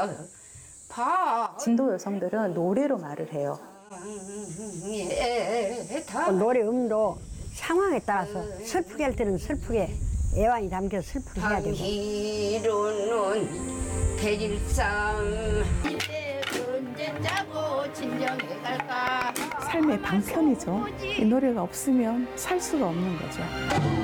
진도 여성들은 노래로 말을 해요. 노래 음도 상황에 따라서 슬프게 할 때는 슬프게, 애환이 담겨서 슬프게 해야 되고. 이루는 대질삼 언제 짜고 진정해 갈까. 삶의 방편이죠. 이 노래가 없으면 살 수가 없는 거죠.